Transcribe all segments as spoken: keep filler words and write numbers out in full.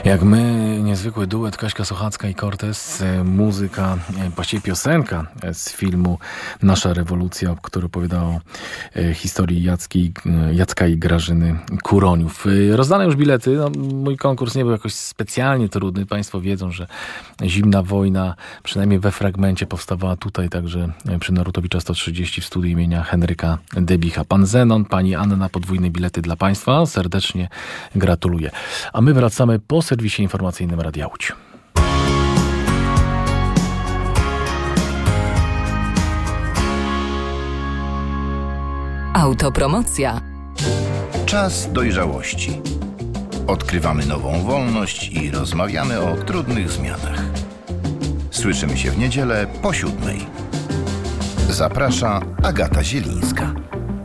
Jak my, niezwykły duet Kaśka Sochacka i Cortez, muzyka, właściwie piosenka z filmu Nasza rewolucja, który opowiadał o historii Jacki, Jacka i Grażyny Kuroniów. Rozdane już bilety. No, mój konkurs nie był jakoś specjalnie trudny. Państwo wiedzą, że Zimna wojna, przynajmniej we fragmencie, powstawała tutaj, także przy Narutowicza sto trzydzieści w studiu imienia Henryka Debicha. Pan Zenon, pani Anna, podwójne bilety dla Państwa. Serdecznie gratuluję. A my wracamy po serwisie informacyjnym Radia Łódź. Autopromocja. Czas dojrzałości. Odkrywamy nową wolność i rozmawiamy o trudnych zmianach. Słyszymy się w niedzielę po siódmej. Zaprasza Agata Zielińska.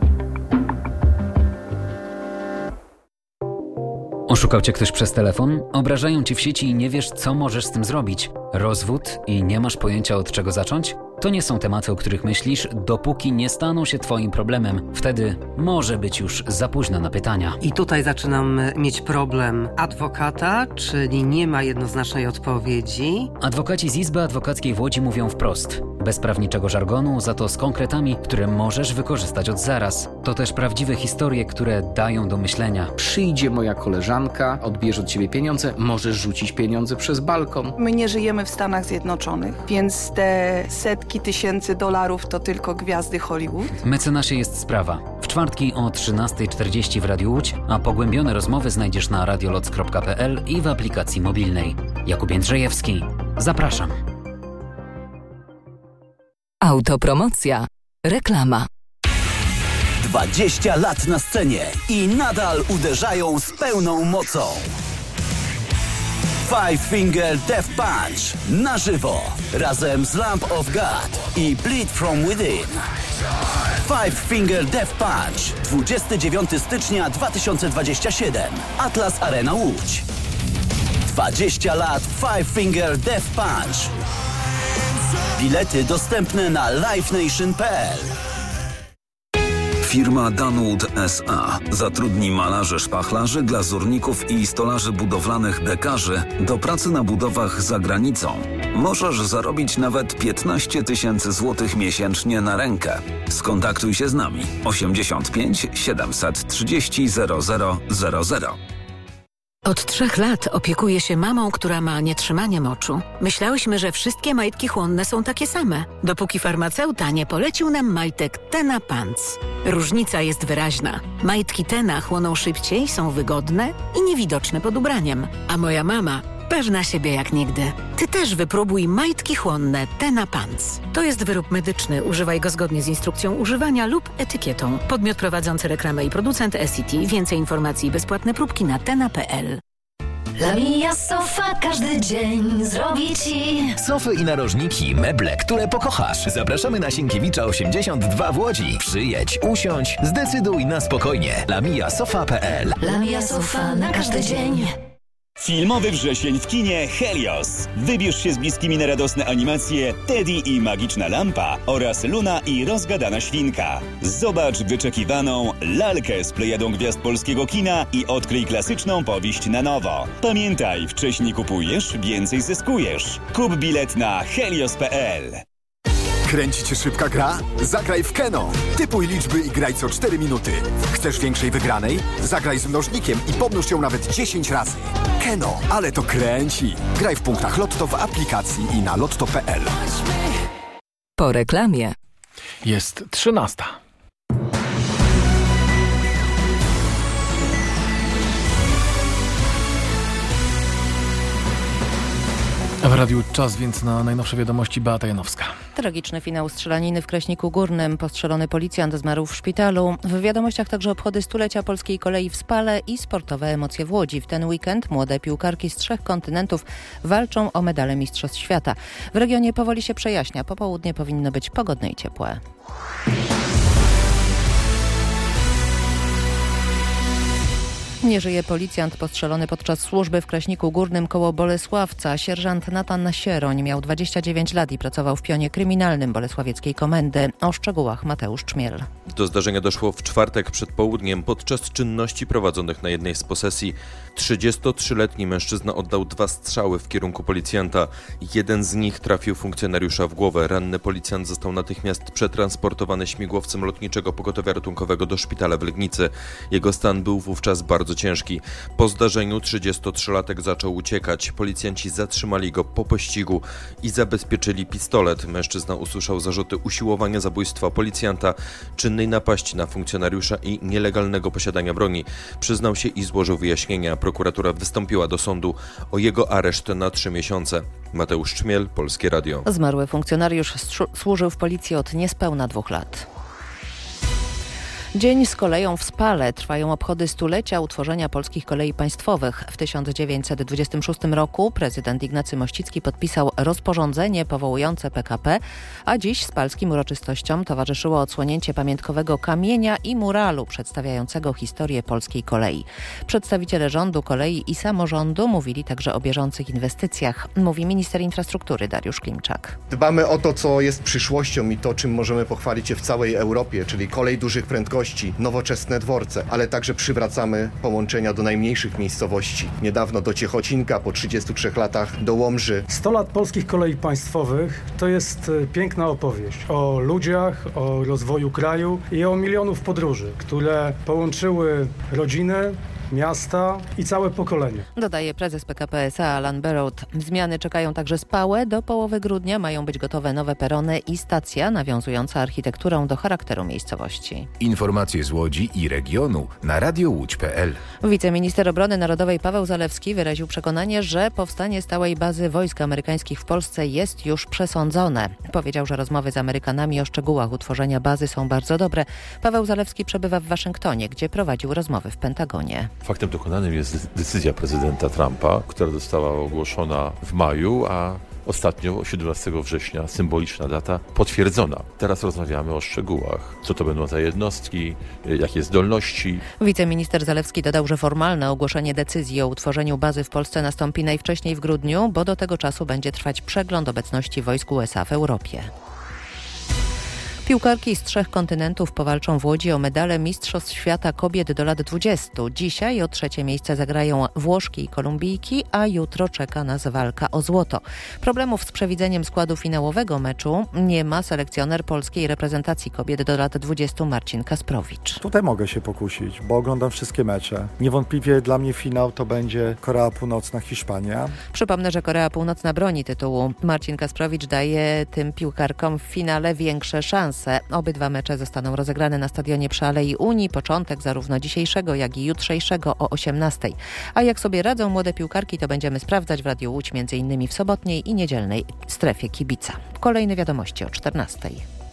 Oszukał cię ktoś przez telefon? Obrażają cię w sieci i nie wiesz, co możesz z tym zrobić? Rozwód i nie masz pojęcia, od czego zacząć? To nie są tematy, o których myślisz, dopóki nie staną się twoim problemem. Wtedy może być już za późno na pytania. I tutaj zaczynam mieć problem adwokata, czyli nie ma jednoznacznej odpowiedzi. Adwokaci z Izby Adwokackiej w Łodzi mówią wprost. Bez prawniczego żargonu, za to z konkretami, które możesz wykorzystać od zaraz. To też prawdziwe historie, które dają do myślenia. Przyjdzie moja koleżanka, odbierze od ciebie pieniądze, możesz rzucić pieniądze przez balkon. My nie żyjemy w Stanach Zjednoczonych, więc te setki tysięcy dolarów to tylko gwiazdy Hollywood. Mecenasie jest sprawa. W czwartki o trzynasta czterdzieści w Radiu Łódź, a pogłębione rozmowy znajdziesz na radioloc kropka p l i w aplikacji mobilnej. Jakub Jędrzejewski. Zapraszam. Autopromocja. Reklama. dwadzieścia lat na scenie i nadal uderzają z pełną mocą. Five Finger Death Punch na żywo razem z Lamb of God i Bleed From Within. Five Finger Death Punch dwudziestego dziewiątego stycznia dwa tysiące dwudziestego siódmego. Atlas Arena Łódź. dwadzieścia lat Five Finger Death Punch. Bilety dostępne na live nation kropka p l. Firma Danwood S A zatrudni malarzy, szpachlarzy, glazurników i stolarzy budowlanych dekarzy do pracy na budowach za granicą. Możesz zarobić nawet piętnaście tysięcy złotych miesięcznie na rękę. Skontaktuj się z nami osiemdziesiąt pięć siedemset trzydzieści zero zero zero zero. Od trzech lat opiekuję się mamą, która ma nietrzymanie moczu. Myślałyśmy, że wszystkie majtki chłonne są takie same, dopóki farmaceuta nie polecił nam majtek Tena Pants. Różnica jest wyraźna. Majtki Tena chłoną szybciej, są wygodne i niewidoczne pod ubraniem. A moja mama pewna siebie jak nigdy. Ty też wypróbuj majtki chłonne Tena Pants. To jest wyrób medyczny. Używaj go zgodnie z instrukcją używania lub etykietą. Podmiot prowadzący reklamę i producent S E T. Więcej informacji i bezpłatne próbki na tena kropka p l. Lamia Sofa każdy dzień zrobi ci sofy i narożniki, meble, które pokochasz. Zapraszamy na Sienkiewicza osiemdziesiąt dwa w Łodzi. Przyjedź, usiądź, zdecyduj na spokojnie. lamia sofa kropka p l. Lamia Sofa na każdy dzień. Filmowy wrzesień w kinie Helios. Wybierz się z bliskimi na radosne animacje Teddy i Magiczna Lampa oraz Luna i Rozgadana Świnka. Zobacz wyczekiwaną lalkę z plejadą gwiazd polskiego kina i odkryj klasyczną powieść na nowo. Pamiętaj, wcześniej kupujesz, więcej zyskujesz. Kup bilet na helios kropka p l. Kręci cię szybka gra? Zagraj w Keno. Typuj liczby i graj co cztery minuty. Chcesz większej wygranej? Zagraj z mnożnikiem i pomnóż ją nawet dziesięć razy. Keno, ale to kręci. Graj w punktach Lotto w aplikacji i na lotto kropka p l. Po reklamie. Jest trzynasta. W Radiu Czas, więc na najnowsze wiadomości Beata Janowska. Tragiczny finał strzelaniny w Kraśniku Górnym. Postrzelony policjant zmarł w szpitalu. W wiadomościach także obchody stulecia polskiej kolei w Spale i sportowe emocje w Łodzi. W ten weekend młode piłkarki z trzech kontynentów walczą o medale Mistrzostw Świata. W regionie powoli się przejaśnia. Popołudnie powinno być pogodne i ciepłe. Nie żyje policjant postrzelony podczas służby w Kraśniku Górnym koło Bolesławca. Sierżant Natan Sieroń miał dwadzieścia dziewięć lat i pracował w pionie kryminalnym Bolesławieckiej Komendy. O szczegółach Mateusz Czmiel. Do zdarzenia doszło w czwartek przed południem podczas czynności prowadzonych na jednej z posesji. trzydziestotrzyletni mężczyzna oddał dwa strzały w kierunku policjanta. Jeden z nich trafił funkcjonariusza w głowę. Ranny policjant został natychmiast przetransportowany śmigłowcem lotniczego pogotowia ratunkowego do szpitala w Legnicy. Jego stan był wówczas bardzo ciężki. Po zdarzeniu trzydziestotrzylatek zaczął uciekać. Policjanci zatrzymali go po pościgu i zabezpieczyli pistolet. Mężczyzna usłyszał zarzuty usiłowania zabójstwa policjanta, czynnej napaści na funkcjonariusza i nielegalnego posiadania broni. Przyznał się i złożył wyjaśnienia. Prokuratura wystąpiła do sądu o jego areszt na trzy miesiące. Mateusz Czmiel, Polskie Radio. Zmarły funkcjonariusz służył w policji od niespełna dwóch lat. Dzień z koleją w Spale. Trwają obchody stulecia utworzenia Polskich Kolei Państwowych. W tysiąc dziewięćset dwudziestym szóstym roku prezydent Ignacy Mościcki podpisał rozporządzenie powołujące P K P, a dziś spalskim uroczystościom towarzyszyło odsłonięcie pamiątkowego kamienia i muralu przedstawiającego historię polskiej kolei. Przedstawiciele rządu, kolei i samorządu mówili także o bieżących inwestycjach, mówi minister infrastruktury Dariusz Klimczak. Dbamy o to, co jest przyszłością i to, czym możemy pochwalić się w całej Europie, czyli kolej dużych prędkości, nowoczesne dworce, ale także przywracamy połączenia do najmniejszych miejscowości. Niedawno do Ciechocinka, po trzydziestu trzech latach do Łomży. sto lat Polskich Kolei Państwowych to jest piękna opowieść o ludziach, o rozwoju kraju i o milionów podróży, które połączyły rodzinę, miasta i całe pokolenie. Dodaje prezes P K P S A Alan Berroud. Zmiany czekają także Spałę. Do połowy grudnia mają być gotowe nowe perony i stacja nawiązująca architekturą do charakteru miejscowości. Informacje z Łodzi i regionu na radio łódź kropka p l. Wiceminister Obrony Narodowej Paweł Zalewski wyraził przekonanie, że powstanie stałej bazy wojsk amerykańskich w Polsce jest już przesądzone. Powiedział, że rozmowy z Amerykanami o szczegółach utworzenia bazy są bardzo dobre. Paweł Zalewski przebywa w Waszyngtonie, gdzie prowadził rozmowy w Pentagonie. Faktem dokonanym jest decyzja prezydenta Trumpa, która została ogłoszona w maju, a ostatnio siedemnastego września, symboliczna data, potwierdzona. Teraz rozmawiamy o szczegółach. Co to będą za jednostki, jakie zdolności. Wiceminister Zalewski dodał, że formalne ogłoszenie decyzji o utworzeniu bazy w Polsce nastąpi najwcześniej w grudniu, bo do tego czasu będzie trwać przegląd obecności wojsk U S A w Europie. Piłkarki z trzech kontynentów powalczą w Łodzi o medale Mistrzostw Świata Kobiet do lat dwudziestu. Dzisiaj o trzecie miejsce zagrają Włoszki i Kolumbijki, a jutro czeka nas walka o złoto. Problemów z przewidzeniem składu finałowego meczu nie ma selekcjoner polskiej reprezentacji kobiet do lat dwudziestu Marcin Kasprowicz. Tutaj mogę się pokusić, bo oglądam wszystkie mecze. Niewątpliwie dla mnie finał to będzie Korea Północna, Hiszpania. Przypomnę, że Korea Północna broni tytułu. Marcin Kasprowicz daje tym piłkarkom w finale większe szanse. Obydwa mecze zostaną rozegrane na stadionie przy Alei Unii. Początek zarówno dzisiejszego, jak i jutrzejszego o osiemnastej. A jak sobie radzą młode piłkarki, to będziemy sprawdzać w Radiu Łódź między innymi w sobotniej i niedzielnej strefie kibica. Kolejne wiadomości o czternastej.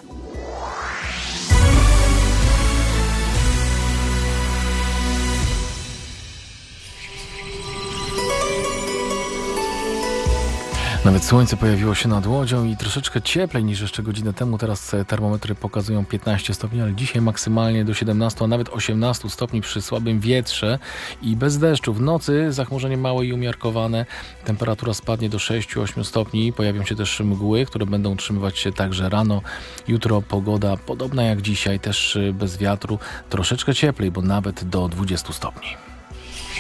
Nawet słońce pojawiło się nad Łodzią i troszeczkę cieplej niż jeszcze godzinę temu. Teraz termometry pokazują piętnaście stopni, ale dzisiaj maksymalnie do siedemnastu, a nawet osiemnastu stopni przy słabym wietrze i bez deszczu. W nocy zachmurzenie małe i umiarkowane. Temperatura spadnie do sześciu ośmiu stopni. Pojawią się też mgły, które będą utrzymywać się także rano. Jutro pogoda podobna jak dzisiaj, też bez wiatru. Troszeczkę cieplej, bo nawet do dwudziestu stopni.